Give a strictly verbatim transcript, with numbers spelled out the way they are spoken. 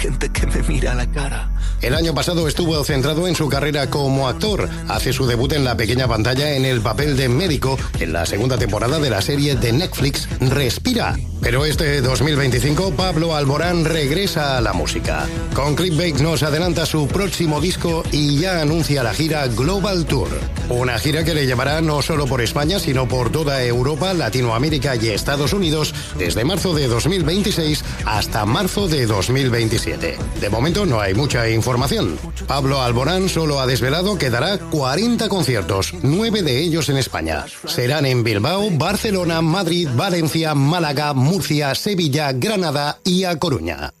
gente que me mira a la cara. El año pasado estuvo centrado en su carrera como actor. Hace su debut en la pequeña pantalla en el papel de médico en la segunda temporada de la serie de Netflix Respira. Pero este dos mil veinticinco, Pablo Alborán regresa a la música. Con Clickbait nos adelanta su próximo disco y ya anuncia la gira Global Tour. Una gira que le llevará no solo por España, sino por toda Europa, Latinoamérica y Estados Unidos desde marzo de dos mil veintiséis hasta marzo de dos mil veintisiete. De momento no hay mucha información. Pablo Alborán solo ha desvelado que dará cuarenta conciertos, nueve de ellos en España. Serán en Bilbao, Barcelona, Madrid, Valencia, Málaga, Murcia, Sevilla, Granada y A Coruña.